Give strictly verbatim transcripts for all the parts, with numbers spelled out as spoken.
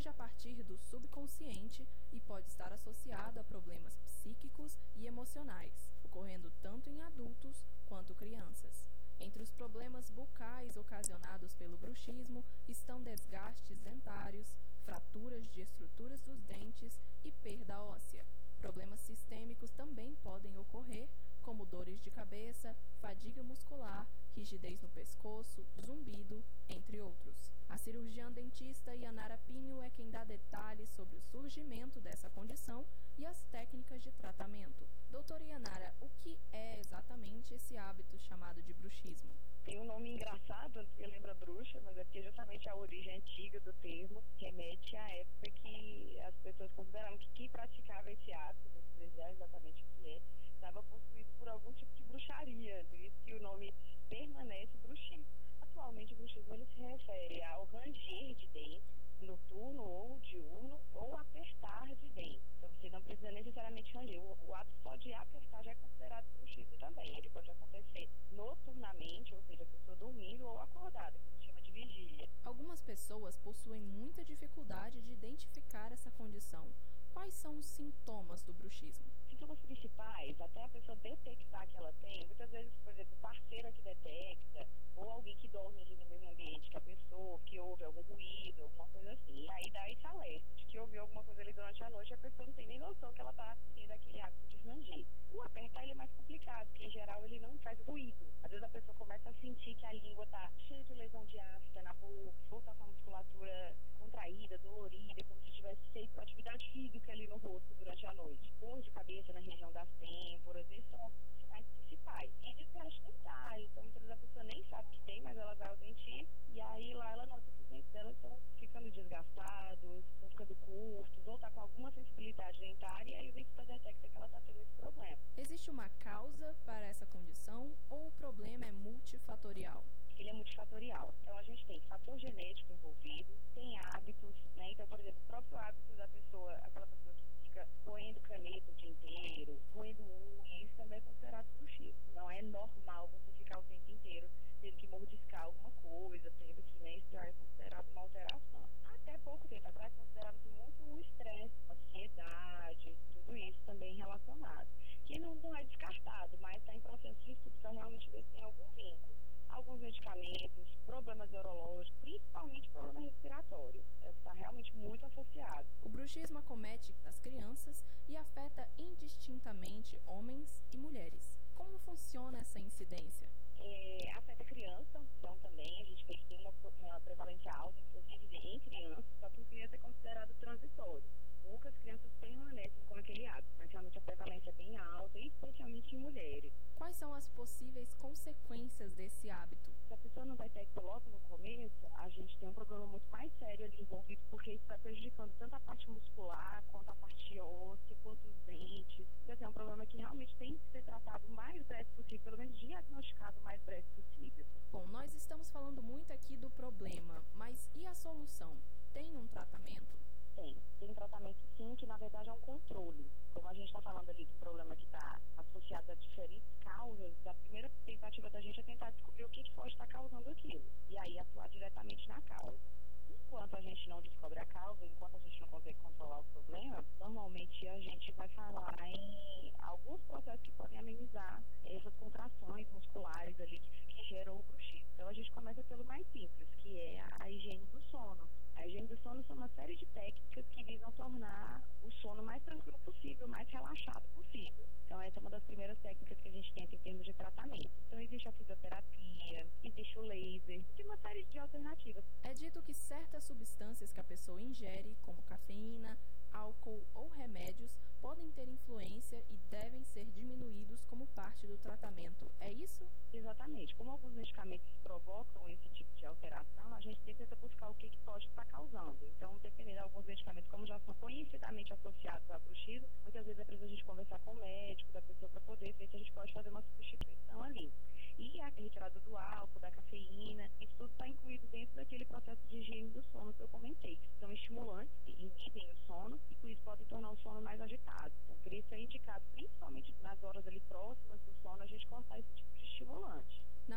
surge a partir do subconsciente e pode estar associado a problemas psíquicos e emocionais, ocorrendo tanto em adultos quanto crianças. Entre os problemas bucais ocasionados pelo bruxismo estão desgastes dentários, fraturas de estruturas dos dentes e perda óssea. Problemas sistêmicos também podem ocorrer, como dores de cabeça, fadiga muscular, rigidez no pescoço, zumbido, entre outros. A cirurgiã dentista Yanara Pinho é quem dá detalhes sobre o surgimento dessa condição e as técnicas de tratamento. Doutora Yanara, o que é exatamente esse hábito chamado de bruxismo? Tem um nome engraçado, que lembra bruxa, mas é porque justamente a origem antiga do termo remete à época que as pessoas consideravam que quem praticava esse ato, não sei exatamente o que é, estava possuído por algum tipo de bruxaria, por isso que o nome permanece bruxismo. Atualmente o bruxismo ele se refere ao ranger de dentes, noturno ou diurno, ou apertar de dentes. Então você não precisa necessariamente ranger, o, o ato só de apertar já é considerado bruxismo também. Ele pode acontecer noturnamente, ou seja, a pessoa dormindo ou acordada, que a gente chama de vigília. Algumas pessoas possuem muita dificuldade de identificar essa condição. Quais são os sintomas do bruxismo? Sintomas principais, até a pessoa detectar que ela tem, muitas vezes, por exemplo, parceira que detecta, ou alguém que dorme ali no mesmo ambiente que a pessoa, que ouve algum ruído, alguma coisa assim. Aí dá esse alerta de que ouviu alguma coisa ali durante a noite, a pessoa não tem nem noção que ela está tendo aquele hábito de ranger. O apertar ele é mais complicado, porque em geral ele não faz ruído. Às vezes a pessoa começa a sentir que a língua está cheia de lesão de ácida na boca, ou está com a musculatura contraída, dolorida, como se tivesse feito atividade física ali no rosto durante a noite. Dor de cabeça na região das têmporas, esses são os sinais principais. E desgaste dentário, então muitas vezes a pessoa nem sabe que tem, mas ela vai ao dentista e aí lá ela nota que os dentes dela estão ficando desgastados, estão ficando curtos, ou está com alguma sensibilidade dentária e aí o dentista detecta que ela está tendo esse problema. Existe uma causa para essa condição ou o problema é multifatorial? Ele é multifatorial. Então a gente tem fator genético envolvido, tem hábitos, né? Então, por exemplo, o próprio hábito da pessoa, aquela pessoa que fica roendo caneta o dia inteiro, roendo unha, isso também é considerado bruxismo. Não é normal você ficar o tempo inteiro tendo que mordiscar alguma coisa, tendo que, né, isso já é considerado uma alteração. Até pouco tempo atrás considerava-se muito o estresse, ansiedade, tudo isso também relacionado. Que não, não é descartado, mas está em processo de estudo para realmente ver se tem algum vínculo. Alguns medicamentos, problemas neurológicos, principalmente problema respiratório. É o que está realmente muito associado. O bruxismo acomete as crianças e afeta indistintamente homens e mulheres. Como funciona essa incidência? É, afeta a criança, então também a gente vê que tem uma, uma prevalência alta, inclusive em crianças, só que em criança é considerado transitório. Poucas crianças permanecem com aquele hábito, mas realmente a prevalência é bem alta, especialmente em mulheres. Quais são as possíveis consequências desse hábito? Se a pessoa não detecta logo no começo, a gente tem um problema muito mais sério ali envolvido, porque isso está prejudicando tanto a parte muscular, quanto a parte óssea, quanto os dentes. Então, assim, é um problema que realmente tem que ser tratado o mais breve possível, pelo menos diagnosticado o mais breve possível. Bom, nós estamos falando muito aqui do problema, mas e a solução? Tem um tratamento? Tem. Tem um tratamento sim, que na verdade é um controle. Como a gente está falando ali do problema que está associado a diferentes causas, a primeira tentativa da gente é tentar descobrir o que, que pode estar causando aquilo. E aí atuar diretamente na causa. Enquanto a gente não descobre a causa, enquanto a gente não consegue controlar o problema, normalmente a gente vai falar em alguns processos que podem amenizar essas contrações musculares ali que, que geram o bruxismo. Então a gente começa pelo mais simples, que é a higiene do sono. A higiene do sono são uma série de técnicas que visam tornar o sono mais tranquilo possível, mais relaxado possível. Então essa é uma das primeiras técnicas que a gente tenta em termos de tratamento. Então existe a fisioterapia, existe o laser, tem uma série de alternativas. É dito que certas substâncias que a pessoa ingere, como cafeína, álcool ou remédios, podem ter influência e devem ser diminuídos como parte do tratamento. É isso? Exatamente. Como alguns medicamentos provocam esse tipo de alteração, a gente tenta buscar o que, que pode estar causando. Então, dependendo de alguns medicamentos, como já são conhecidamente associados a bruxismo, muitas vezes é preciso a gente conversar com o médico da pessoa para poder ver se a gente pode fazer uma substituição ali. E a retirada do álcool, da cafeína, isso tudo está incluído dentro daquele processo de higiene do sono que eu comentei, que são estimulantes, que inibem o sono e por isso podem tornar o sono mais agitado. Então, por isso é indicado, principalmente nas horas ali próximas do sono, a gente cortar esse tipo de estimulante. Na maioria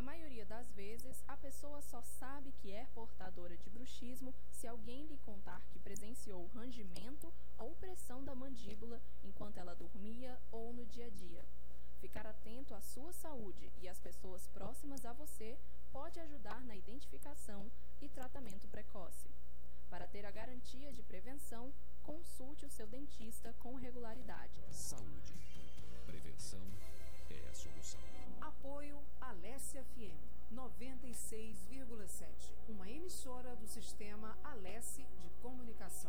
maioria das vezes, a pessoa só sabe que é portadora de bruxismo se alguém lhe contar que presenciou rangimento ou pressão da mandíbula enquanto ela dormia ou no dia a dia. Ficar atento à sua saúde e às pessoas próximas a você pode ajudar na identificação e tratamento precoce. Para ter a garantia de prevenção, consulte o seu dentista com regularidade. Saúde. Prevenção é a solução. Apoio Alessia F M noventa e seis vírgula sete, uma emissora do sistema Alessi de comunicação.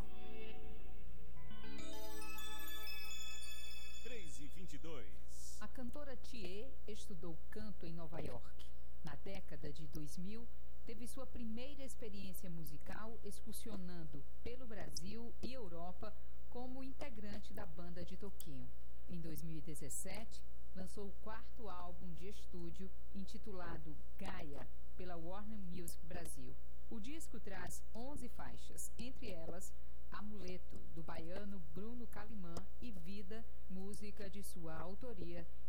três e vinte e dois. A cantora Thier estudou canto em Nova York. Na década de dois mil, teve sua primeira experiência musical excursionando pelo Brasil e Europa como integrante da banda de Toquinho. Em dois mil e dezessete, lançou o quarto álbum de estúdio intitulado Gaia, pela Warner Music Brasil. O disco traz onze faixas, entre elas Amuleto, do baiano Bruno Calimã, e Vida, música de sua autoria